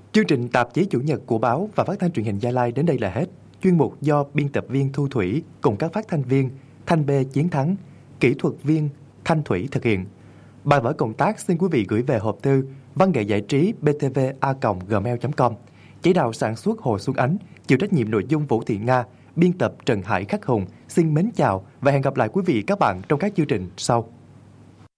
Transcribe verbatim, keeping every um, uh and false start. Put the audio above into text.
Chương trình tạp chí chủ nhật của báo và phát thanh truyền hình Gia Lai đến đây là hết. Chuyên mục do biên tập viên Thu Thủy cùng các phát thanh viên Thanh B Chiến Thắng, kỹ thuật viên Thanh Thủy thực hiện. Bài vở công tác xin quý vị gửi về hộp thư văn nghệ giải trí b t v a còng gmail chấm com. Chỉ đạo sản xuất Hồ Xuân Ánh, chịu trách nhiệm nội dung Vũ Thị Nga, biên tập Trần Hải Khắc Hùng. Xin mến chào và hẹn gặp lại quý vị các bạn trong các chương trình sau.